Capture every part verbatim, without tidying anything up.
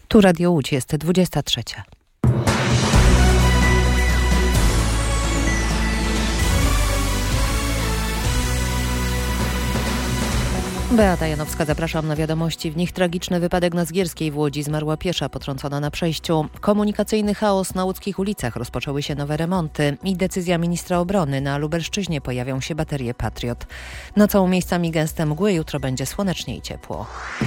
Tu Radio Łódź, jest dwudziesta trzecia. Beata Janowska, zapraszam na wiadomości. W nich tragiczny wypadek na Zgierskiej w Łodzi. Zmarła piesza potrącona na przejściu. Komunikacyjny chaos na łódzkich ulicach. Rozpoczęły się nowe remonty i decyzja ministra obrony. Na Lubelszczyźnie pojawią się baterie Patriot. Nocą miejscami gęste mgły, jutro będzie słonecznie i ciepło.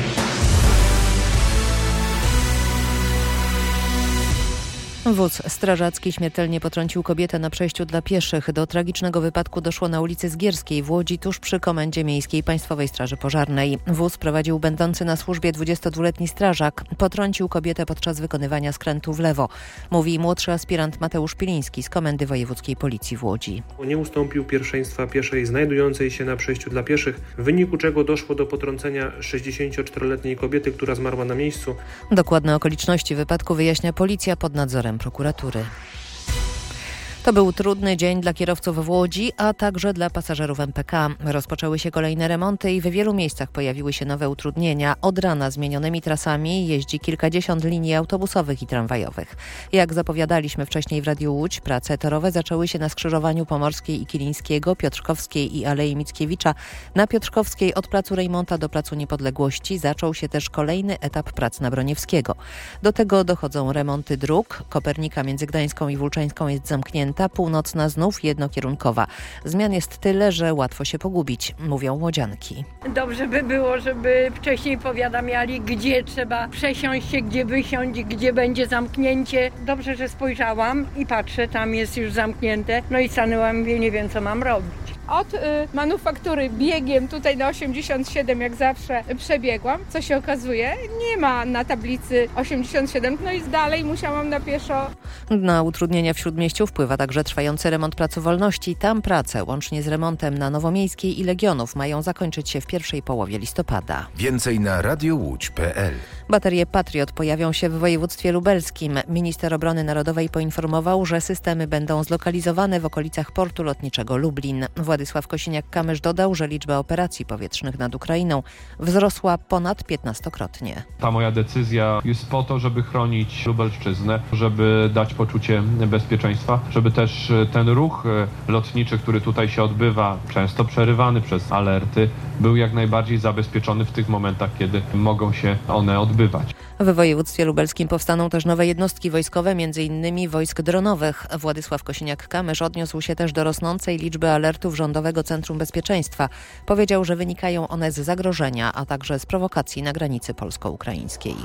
Wóz strażacki śmiertelnie potrącił kobietę na przejściu dla pieszych. Do tragicznego wypadku doszło na ulicy Zgierskiej w Łodzi, tuż przy Komendzie Miejskiej Państwowej Straży Pożarnej. Wóz prowadził będący na służbie dwudziestodwuletni strażak. Potrącił kobietę podczas wykonywania skrętu w lewo. Mówi młodszy aspirant Mateusz Piliński z Komendy Wojewódzkiej Policji w Łodzi. Nie ustąpił pierwszeństwa pieszej znajdującej się na przejściu dla pieszych, w wyniku czego doszło do potrącenia sześćdziesięcioczteroletniej kobiety, która zmarła na miejscu. Dokładne okoliczności wypadku wyjaśnia policja pod nadzorem prokuratury. To był trudny dzień dla kierowców w Łodzi, a także dla pasażerów M P K. Rozpoczęły się kolejne remonty i w wielu miejscach pojawiły się nowe utrudnienia. Od rana zmienionymi trasami jeździ kilkadziesiąt linii autobusowych i tramwajowych. Jak zapowiadaliśmy wcześniej w Radiu Łódź, prace torowe zaczęły się na skrzyżowaniu Pomorskiej i Kilińskiego, Piotrkowskiej i Alei Mickiewicza. Na Piotrkowskiej od placu Rejmonta do placu Niepodległości zaczął się też kolejny etap prac na Broniewskiego. Do tego dochodzą remonty dróg. Kopernika między Gdańską i Włóczeńską jest zamknięta. Ta północna znów jednokierunkowa. Zmian jest tyle, że łatwo się pogubić, mówią łodzianki. Dobrze by było, żeby wcześniej powiadamiali, gdzie trzeba przesiąść się, gdzie wysiąść, gdzie będzie zamknięcie. Dobrze, że spojrzałam i patrzę, tam jest już zamknięte. No i stanęłam, mówię, nie wiem, co mam robić. Od y, manufaktury biegiem tutaj na osiemdziesiąt siedem jak zawsze przebiegłam. Co się okazuje, nie ma na tablicy osiemdziesiąt siedem, no i dalej musiałam na pieszo. Na utrudnienia w Śródmieściu wpływa także trwający remont Placu Wolności. Tam prace, łącznie z remontem na Nowomiejskiej i Legionów, mają zakończyć się w pierwszej połowie listopada. Więcej na radio łódź kropka pe el. Baterie Patriot pojawią się w województwie lubelskim. Minister Obrony Narodowej poinformował, że systemy będą zlokalizowane w okolicach portu lotniczego Lublin. Władysław Kosiniak-Kamysz dodał, że liczba operacji powietrznych nad Ukrainą wzrosła ponad piętnastokrotnie. Ta moja decyzja jest po to, żeby chronić Lubelszczyznę, żeby dać poczucie bezpieczeństwa, żeby też ten ruch lotniczy, który tutaj się odbywa, często przerywany przez alerty, był jak najbardziej zabezpieczony w tych momentach, kiedy mogą się one odbywać. W województwie lubelskim powstaną też nowe jednostki wojskowe, między innymi wojsk dronowych. Władysław Kosiniak-Kamysz odniósł się też do rosnącej liczby alertów Rządowego Centrum Bezpieczeństwa. Powiedział, że wynikają one z zagrożenia, a także z prowokacji na granicy polsko-ukraińskiej.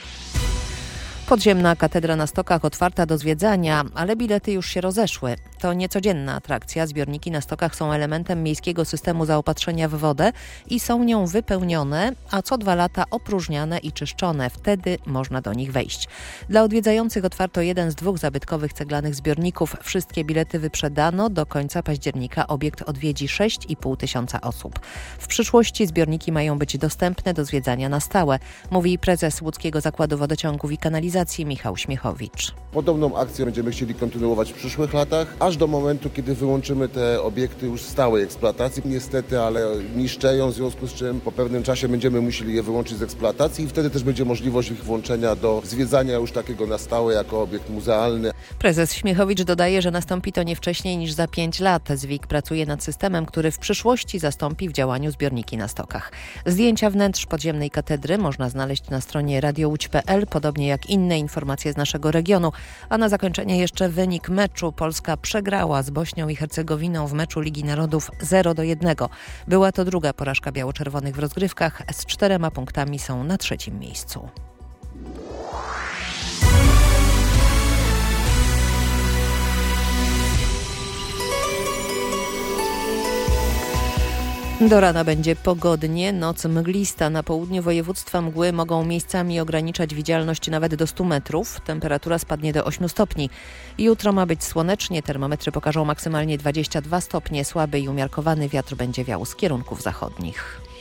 Podziemna katedra na Stokach otwarta do zwiedzania, ale bilety już się rozeszły. To niecodzienna atrakcja. Zbiorniki na Stokach są elementem miejskiego systemu zaopatrzenia w wodę i są nią wypełnione, a co dwa lata opróżniane i czyszczone. Wtedy można do nich wejść. Dla odwiedzających otwarto jeden z dwóch zabytkowych ceglanych zbiorników. Wszystkie bilety wyprzedano. Do końca października obiekt odwiedzi sześć i pół tysiąca osób. W przyszłości zbiorniki mają być dostępne do zwiedzania na stałe, mówi prezes Łódzkiego Zakładu Wodociągów i Kanalizacji Michał Śmiechowicz. Podobną akcję będziemy chcieli kontynuować w przyszłych latach, aż do momentu, kiedy wyłączymy te obiekty już z stałej eksploatacji. Niestety, ale niszczeją, w związku z czym po pewnym czasie będziemy musieli je wyłączyć z eksploatacji i wtedy też będzie możliwość ich włączenia do zwiedzania już takiego na stałe jako obiekt muzealny. Prezes Śmiechowicz dodaje, że nastąpi to nie wcześniej niż za pięć lat. ZWIK pracuje nad systemem, który w przyszłości zastąpi w działaniu zbiorniki na Stokach. Zdjęcia wnętrz podziemnej katedry można znaleźć na stronie radio łódź kropka pe el, podobnie jak inne informacje z naszego regionu. A na zakończenie jeszcze wynik meczu. Polska przegrała z Bośnią i Hercegowiną w meczu Ligi Narodów zero do jednego. Była to druga porażka biało-czerwonych w rozgrywkach. Z czterema punktami są na trzecim miejscu. Do rana będzie pogodnie, noc mglista. Na południu województwa mgły mogą miejscami ograniczać widzialność nawet do stu metrów. Temperatura spadnie do ośmiu stopni. Jutro ma być słonecznie, termometry pokażą maksymalnie dwadzieścia dwa stopnie. Słaby i umiarkowany wiatr będzie wiał z kierunków zachodnich.